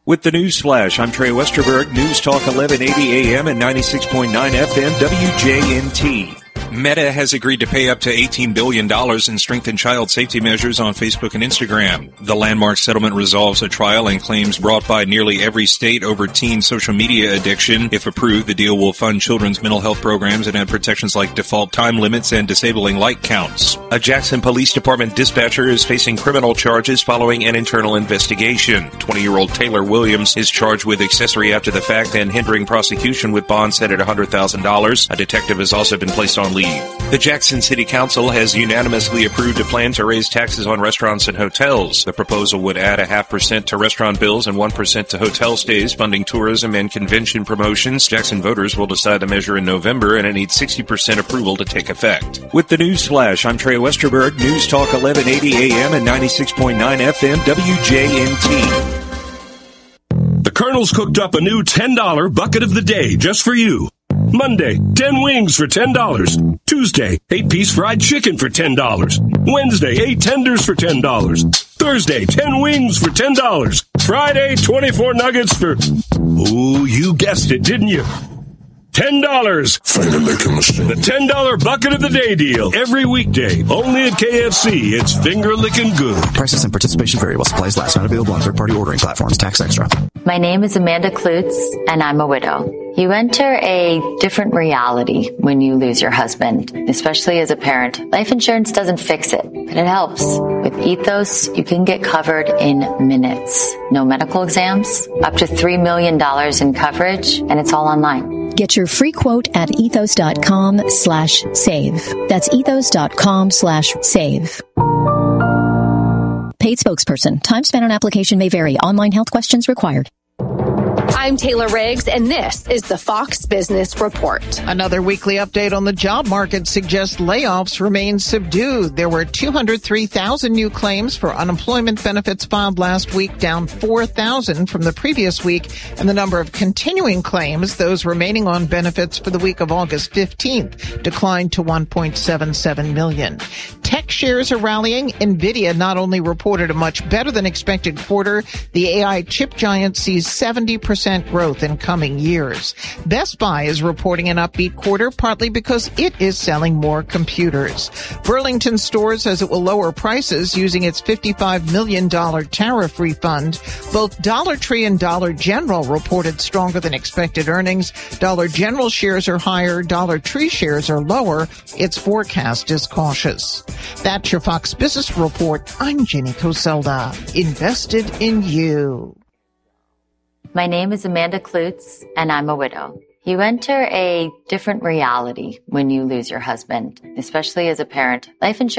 With the News Flash, I'm Trey Westerberg, News Talk 1180 AM and 96.9 FM WJNT. Meta has agreed to pay up to $18 billion in strengthened child safety measures on Facebook and Instagram. The landmark settlement resolves a trial and claims brought by nearly every state over teen social media addiction. If approved, the deal will fund children's mental health programs and add protections like default time limits and disabling like counts. A Jackson Police Department dispatcher is facing criminal charges following an internal investigation. 20-year-old Taylor Williams is charged with accessory after the fact and hindering prosecution with bond set at $100,000. A detective has also been placed on leave. The Jackson City Council has unanimously approved a plan to raise taxes on restaurants and hotels. The proposal would add 0.5% to restaurant bills and 1% to hotel stays, funding tourism and convention promotions. Jackson voters will decide the measure in November, and it needs 60% approval to take effect. With the News Flash, I'm Trey Westerberg, News Talk 1180 AM and 96.9 FM WJNT. The Colonel's cooked up a new $10 bucket of the day just for you. Monday, 10 wings for $10. Tuesday, 8-piece fried chicken for $10. Wednesday, 8 tenders for $10. Thursday, 10 wings for $10. Friday, 24 nuggets for... Ooh, you guessed it, didn't you? $10. Finger licking machine. The $10 bucket of the day deal. Every weekday. Only at KFC. It's finger licking good. Prices and participation vary while supplies last. Not available on third-party ordering platforms. Tax extra. My name is Amanda Klutz, and I'm a widow. You enter a different reality when you lose your husband, especially as a parent. Life insurance doesn't fix it, but it helps. With Ethos, you can get covered in minutes. No medical exams, up to $3 million in coverage, and it's all online. Get your free quote at ethos.com/save. That's ethos.com/save. Paid spokesperson. Time spent on application may vary. Online health questions required. I'm Taylor Riggs, and this is the Fox Business Report. Another weekly update on the job market suggests layoffs remain subdued. There were 203,000 new claims for unemployment benefits filed last week, down 4,000 from the previous week, and the number of continuing claims, those remaining on benefits for the week of August 15th, declined to 1.77 million. Tech shares are rallying. NVIDIA not only reported a much better than expected quarter, the AI chip giant sees 70% growth in coming years. Best Buy is reporting an upbeat quarter, partly because it is selling more computers. Burlington Stores says it will lower prices using its $55 million tariff refund. Both Dollar Tree and Dollar General reported stronger than expected earnings. Dollar General shares are higher. Dollar Tree shares are lower. Its forecast is cautious. That's your Fox Business Report. I'm Jenny Coselda. Invested in you. My name is Amanda Klutz, and I'm a widow. You enter a different reality when you lose your husband, especially as a parent. Life insurance